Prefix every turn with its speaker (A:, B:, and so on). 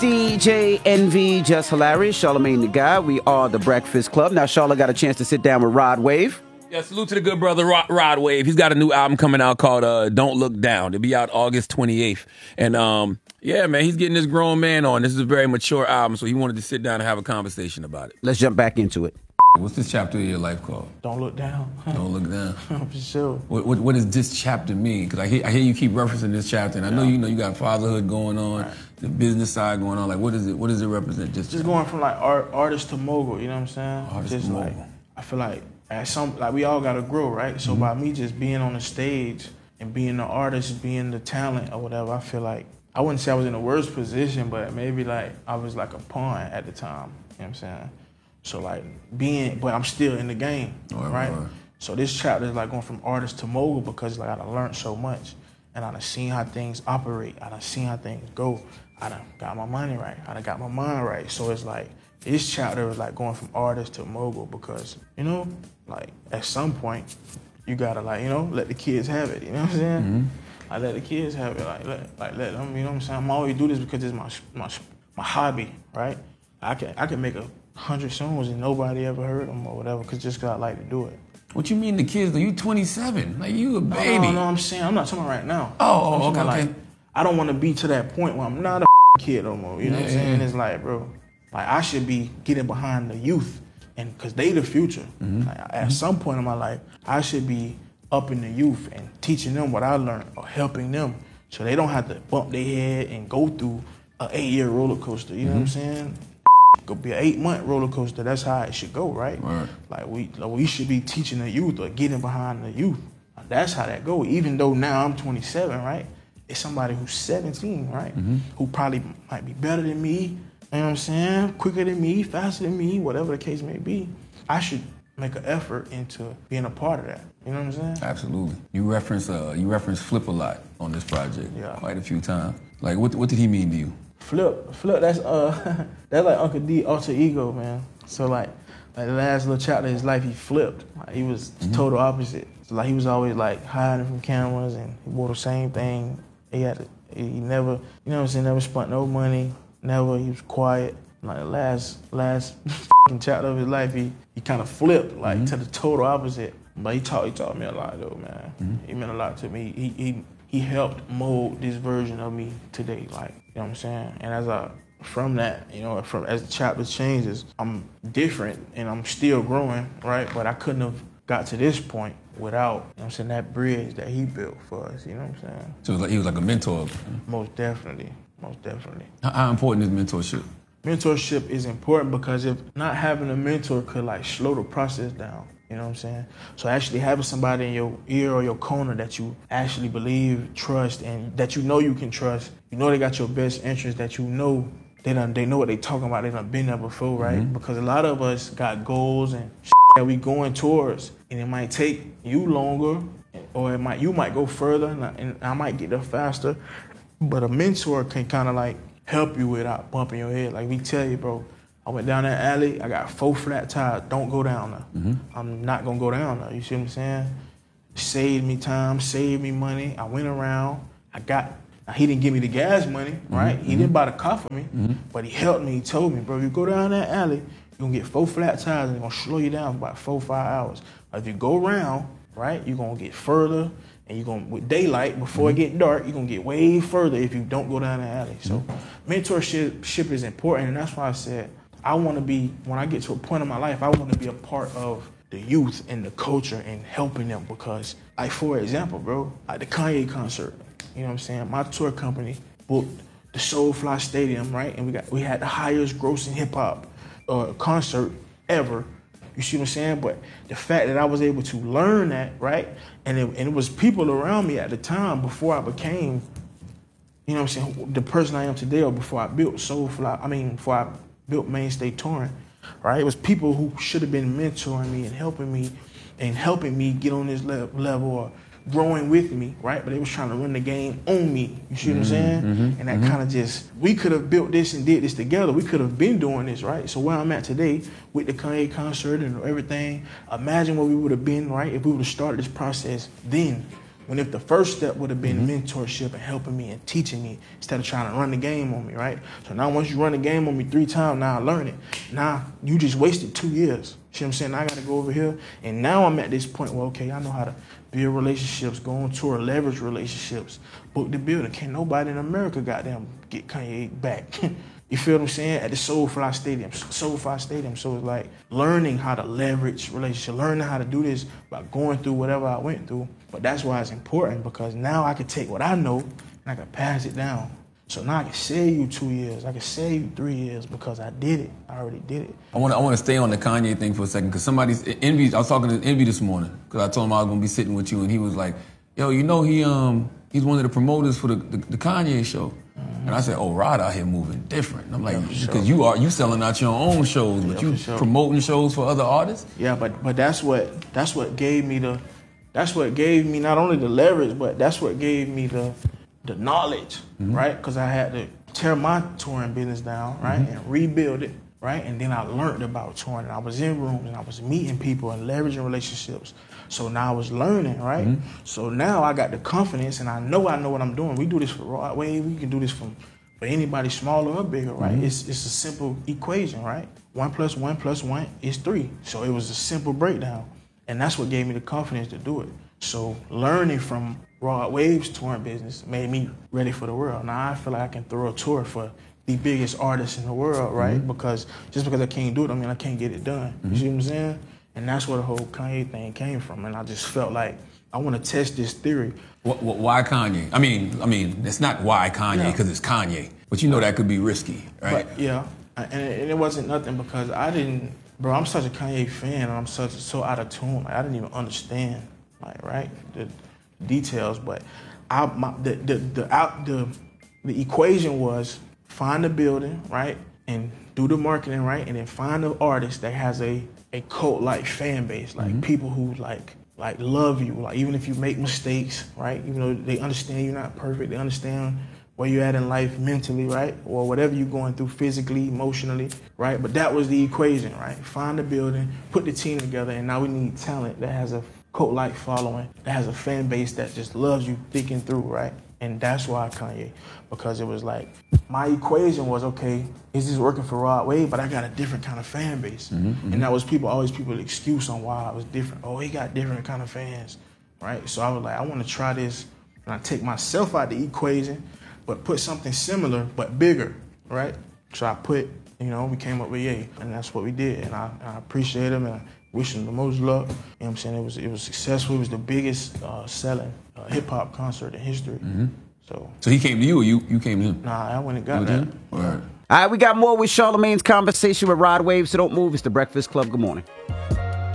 A: DJ Envy, Just Hilarious, Charlamagne the Guy. We are the Breakfast Club. Now, Charlotte got a chance to sit down with Rod Wave.
B: Yeah, salute to the good brother Rod Wave. He's got a new album coming out called Don't Look Down. It'll be out August 28th. And yeah, man, he's getting this grown man on. This is a very mature album, so he wanted to sit down and have a conversation about it.
A: Let's jump back into it.
B: What's this chapter of your life called?
C: Don't look down.
B: Don't look down.
C: For sure.
B: What does this chapter mean? Because I hear you keep referencing this chapter, and I know you got fatherhood going on, right, the business side going on. Like, what does it represent? Just
C: going from like artist to mogul. You know what I'm saying?
B: Artist
C: just
B: to
C: like
B: mogul.
C: I feel like we all gotta grow, right? So by me just being on the stage and being the artist, being the talent or whatever, I feel like I wouldn't say I was in the worst position, but maybe like I was like a pawn at the time. You know what I'm saying? So like but I'm still in the game, right? So this chapter is like going from artist to mogul because like I done learned so much and I done seen how things operate. I done seen how things go. I done got my money right. I done got my mind right. So it's like this chapter is like going from artist to mogul because, you know, like at some point you gotta like, you know, let the kids have it. You know what I'm saying? Mm-hmm. I let the kids have it. Let them. You know what I'm saying? I'm always do this because it's my hobby, right? I can make 100 songs and nobody ever heard them or whatever, cause I like to do it.
B: What you mean the kids though? You 27, like you a baby.
C: No, I'm saying I'm not talking right now.
B: Okay.
C: Like, I don't want to be to that point where I'm not a kid no more. You know what I'm saying? And it's like, bro, like I should be getting behind the youth, and cause they the future. Mm-hmm. Like, at some point in my life, I should be up in the youth and teaching them what I learned or helping them, so they don't have to bump their head and go through an 8-year roller coaster. You know what I'm saying? Could be an 8-month roller coaster. That's how it should go, right? Like we should be teaching the youth or getting behind the youth. That's how that go. Even though now I'm 27, right? It's somebody who's 17, right? Mm-hmm. Who probably might be better than me. You know what I'm saying? Quicker than me, faster than me, whatever the case may be. I should make an effort into being a part of that. You know what I'm saying?
B: Absolutely. You reference Flip a lot on this project.
C: Yeah.
B: Quite a few times. Like what did he mean to you?
C: Flip, that's like Uncle D alter ego, man. So like the last little chapter of his life, he flipped. Like, he was total opposite. So like he was always like hiding from cameras, and he wore the same thing. He never, you know what I'm saying, never spent no money. Never, he was quiet. Like the last chapter of his life, he kind of flipped like to the total opposite. But he taught me a lot though, man. Mm-hmm. He meant a lot to me. He helped mold this version of me today, like, you know what I'm saying? And as the chapter changes, I'm different and I'm still growing, right? But I couldn't have got to this point without, you know what I'm saying, that bridge that he built for us, you know what I'm saying?
B: So he was like a mentor?
C: Most definitely.
B: How important is mentorship?
C: Mentorship is important because if not having a mentor could like slow the process down. You know what I'm saying? So actually having somebody in your ear or your corner that you actually believe, trust, and that you know you can trust, you know they got your best interest, that you know they know what they talking about, they done been there before, right? Mm-hmm. Because a lot of us got goals and that we going towards, and it might take you longer, or you might go further, and I might get there faster, but a mentor can kind of like help you without bumping your head. Like we tell you, bro, I went down that alley, I got 4 flat tires, don't go down there. Mm-hmm. I'm not gonna go down there, you see what I'm saying? Saved me time, saved me money, I went around, he didn't give me the gas money, right? Mm-hmm. He didn't buy the car for me, but he helped me, he told me, bro, you go down that alley, you're gonna get 4 flat tires and it's gonna slow you down for about 4 or 5 hours. But if you go around, right, you're gonna get further, and you're gonna, with daylight, before it get dark, you're gonna get way further if you don't go down the alley. So mentorship is important, and that's why I said, when I get to a point in my life, I want to be a part of the youth and the culture and helping them because, like, for example, bro, like the Kanye concert, you know what I'm saying? My tour company booked the Soulfly Stadium, right? And we had the highest grossing hip hop concert ever. You see what I'm saying? But the fact that I was able to learn that, right? And it was people around me at the time before I became, you know what I'm saying, the person I am today, or before I built before I built Mainstay Touring, right? It was people who should have been mentoring me and helping me get on this level or growing with me, right? But they was trying to run the game on me. You see what I'm saying? Mm-hmm, and that kind of we could have built this and did this together. We could have been doing this, right? So where I'm at today with the Kanye concert and everything, imagine where we would have been, right? If we would have started this process then, When if the first step would have been mentorship and helping me and teaching me instead of trying to run the game on me, right? So now once you run the game on me 3 times, now I learn it. Now you just wasted 2 years. See what I'm saying? Now I got to go over here. And now I'm at this point where, okay, I know how to build relationships, go on tour, leverage relationships, book the building. Can't nobody in America goddamn get Kanye back. You feel what I'm saying? At the SoFi Stadium. So it's like learning how to leverage relationships, learning how to do this by going through whatever I went through. But that's why it's important, because now I can take what I know and I can pass it down. So now I can save you 2 years. I can save you 3 years because I did it. I already did it.
B: I want to stay on the Kanye thing for a second, because somebody's Envy. I was talking to Envy this morning because I told him I was going to be sitting with you, and he was like, "Yo, you know he's one of the promoters for the Kanye show." And I said, "Oh, Rod out here moving different." And I'm like, "Because you selling out your own shows, but you promoting shows for other artists."
C: Yeah, but that's what gave me not only the leverage, but that's what gave me the knowledge, right? Because I had to tear my touring business down, right, and rebuild it, right? And then I learned about touring, and I was in rooms, and I was meeting people and leveraging relationships. So now I was learning, right? So now I got the confidence, and I know what I'm doing. We do this for Rod Wave. We can do this for anybody smaller or bigger, right? It's a simple equation, right? 1 + 1 + 1 is 3. So it was a simple breakdown, and that's what gave me the confidence to do it. So learning from Rod Wave's touring business made me ready for the world. Now I feel like I can throw a tour for the biggest artists in the world, right? Because just because I can't do it, I mean I can't get it done. You see what I'm saying? And that's where the whole Kanye thing came from. And I just felt like I want to test this theory.
B: Why Kanye? I mean, it's not why Kanye because it's Kanye, but you know that could be risky, right?
C: But, yeah, and it wasn't nothing because I'm such a Kanye fan, and I'm so out of tune. Like, I didn't even understand, the details. But the equation was find the building, right, and do the marketing, right, and then find the artist that has a cult-like fan base, like people who like love you, like even if you make mistakes, right? Even though they understand you're not perfect, they understand where you're at in life mentally, right? Or whatever you're going through physically, emotionally, right? But that was the equation, right? Find the building, put the team together, and now we need talent that has a cult-like following, that has a fan base that just loves you thick and through, right? And that's why Kanye, because it was like, my equation was, okay, is this working for Rod Wave? But I got a different kind of fan base. And that was always people's excuse on why I was different. Oh, he got different kind of fans, right? So I was like, I want to try this, and I take myself out the equation, but put something similar, but bigger, right? So I we came up with Ye, and that's what we did. And I appreciate him, and I wish him the most luck. You know what I'm saying? It was successful. It was the biggest selling hip-hop concert in history. So
B: he came to you, or you came to him?
C: Nah, I went and got that.
B: All right.
A: All right, we got more with Charlamagne's conversation with Rod Wave, so don't move. It's The Breakfast Club. Good morning.